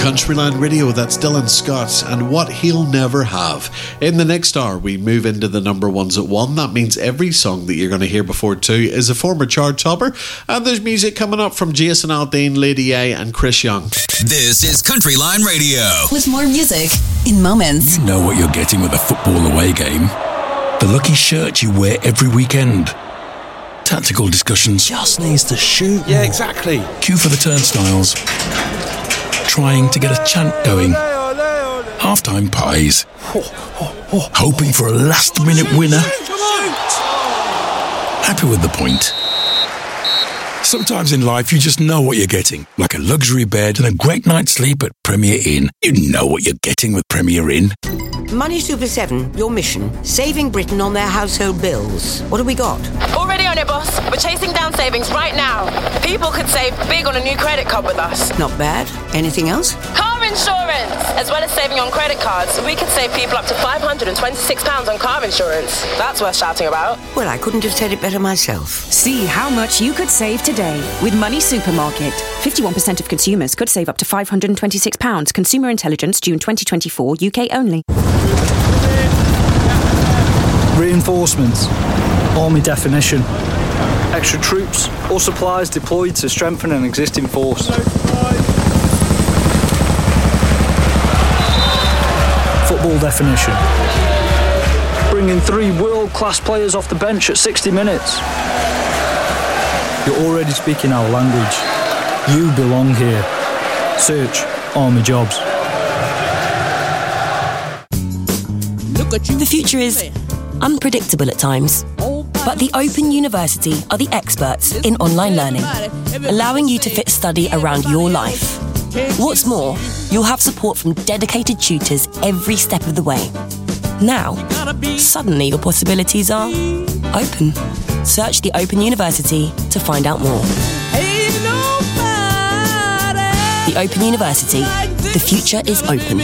Countryline Radio, that's Dylan Scott and What He'll Never Have. In the next hour, we move into the number ones at 1. That means every song that you're going to hear before 2 is a former chart topper. And there's music coming up from Jason Aldean, Lady A and Chris Young. This is Countryline Radio. With more music in moments. You know what you're getting with a football away game. The lucky shirt you wear every weekend. Tactical discussions. Just needs to shoot. Yeah, exactly. Queue for the turnstiles. Trying to get a chant going. Half-time pies. Hoping for a last-minute winner. Happy with the point. Sometimes in life you just know what you're getting. Like a luxury bed and a great night's sleep at Premier Inn. You know what you're getting with Premier Inn. Money Super 7, your mission, saving Britain on their household bills. What have we got? Already on it, boss. We're chasing down savings right now. People could save big on a new credit card with us. Not bad. Anything else? Car insurance! As well as saving on credit cards, we could save people up to £526 on car insurance. That's worth shouting about. Well, I couldn't have said it better myself. See how much you could save today with Money Supermarket. 51% of consumers could save up to £526. Consumer Intelligence, June 2024, UK only. Reinforcements. Army definition. Extra troops or supplies deployed to strengthen an existing force. Football definition. Bringing 3 world-class players off the bench at 60 minutes. You're already speaking our language. You belong here. Search Army Jobs. The future is unpredictable at times, but the Open University are the experts in online learning, allowing you to fit study around your life. What's more, you'll have support from dedicated tutors every step of the way. Now, suddenly your possibilities are open. Search the Open University to find out more. The Open University. The future is open.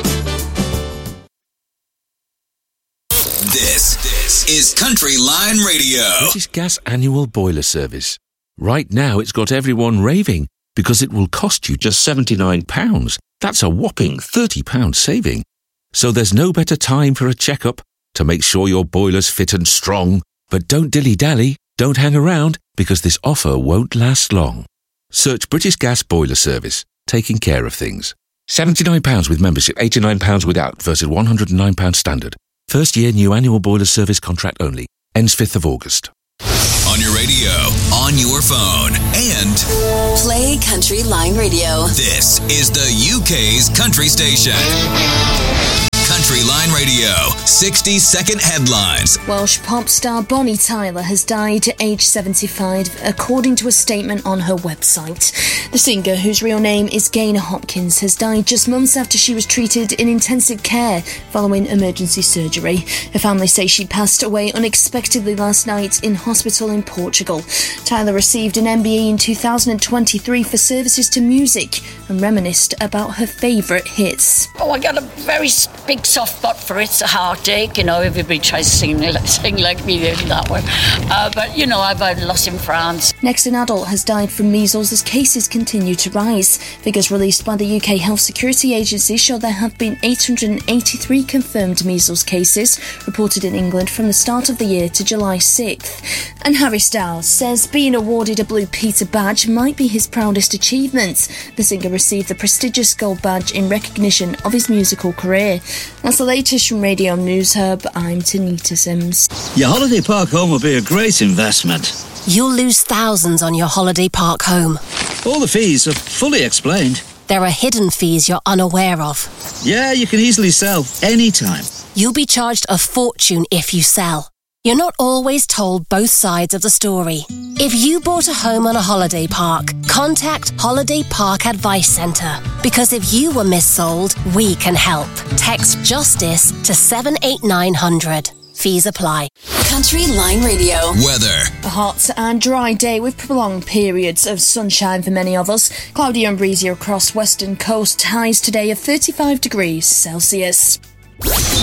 This is Countryline Radio. British Gas annual boiler service. Right now it's got everyone raving because it will cost you just £79. That's a whopping £30 saving. So there's no better time for a checkup to make sure your boiler's fit and strong. But don't dilly-dally, don't hang around, because this offer won't last long. Search British Gas Boiler Service, taking care of things. £79 with membership, £89 without versus £109 standard. First year new annual boiler service contract only. Ends 5th of August. On your radio, on your phone, and Play Countryline Radio. This is the UK's country station. Countryline Radio, 60-second headlines. Welsh pop star Bonnie Tyler has died at age 75, according to a statement on her website. The singer, whose real name is Gaynor Hopkins, has died just months after she was treated in intensive care following emergency surgery. Her family say she passed away unexpectedly last night in hospital in Portugal. Tyler received an MBE in 2023 for services to music and reminisced about her favourite hits. Oh, I got a very big soft spot for It's a Heartache. You know, everybody tries to sing like me in that one. But, you know, I've Lost in France. Next, an adult has died from measles as cases continue to rise. Figures released by the UK Health Security Agency show there have been 883 confirmed measles cases reported in England from the start of the year to July 6th. And Harry Styles says being awarded a Blue Peter badge might be his proudest achievement. The singer received the prestigious gold badge in recognition of his musical career. That's the latest from Radio News Hub. I'm Tanita Sims. Your holiday park home will be a great investment. You'll lose thousands on your holiday park home. All the fees are fully explained. There are hidden fees you're unaware of. Yeah, you can easily sell anytime. You'll be charged a fortune if you sell. You're not always told both sides of the story. If you bought a home on a holiday park, contact Holiday Park Advice Centre. Because if you were missold, we can help. Text JUSTICE to 78900. Fees apply. Countryline Radio. Weather. A hot and dry day with prolonged periods of sunshine for many of us. Cloudy and breezy across western coast. Highs today of 35 degrees Celsius.